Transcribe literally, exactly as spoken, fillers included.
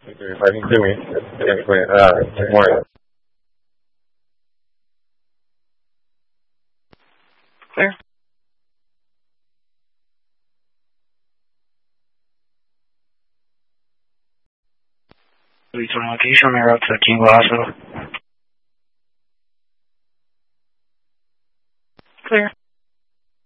对，欢迎证明，对对啊，good morning. Clear. Return location, Route thirteen Glasgow. Clear.